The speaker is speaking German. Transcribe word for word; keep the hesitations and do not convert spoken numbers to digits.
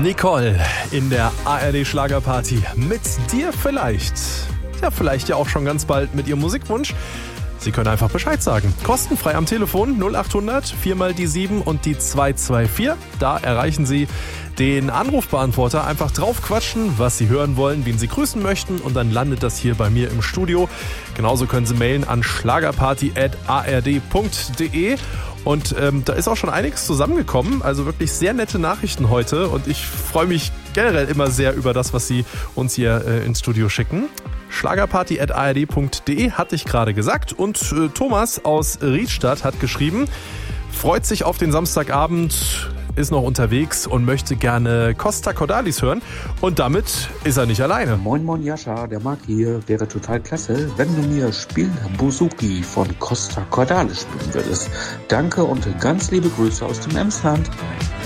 Nicole in der A R D Schlagerparty. Mit dir vielleicht. Ja, vielleicht ja auch schon ganz bald mit ihrem Musikwunsch. Sie können einfach Bescheid sagen. Kostenfrei am Telefon null acht hundert vier mal die sieben und die zwei zwei vier. Da erreichen Sie den Anrufbeantworter. Einfach drauf quatschen, was Sie hören wollen, wen Sie grüßen möchten, und dann landet das hier bei mir im Studio. Genauso können Sie mailen an schlagerparty at a r d punkt d e. Und ähm, da ist auch schon einiges zusammengekommen, also wirklich sehr nette Nachrichten heute, und ich freue mich generell immer sehr über das, was Sie uns hier äh, ins Studio schicken. schlagerparty at a r d punkt d e hatte ich gerade gesagt, und äh, Thomas aus Riedstadt hat geschrieben, freut sich auf den Samstagabend, ist noch unterwegs und möchte gerne Costa Cordalis hören, und damit ist er nicht alleine. Moin Moin Jascha, der Marc hier. Wäre total klasse, wenn du mir Spiel Buzuki von Costa Cordalis spielen würdest. Danke und ganz liebe Grüße aus dem Emsland.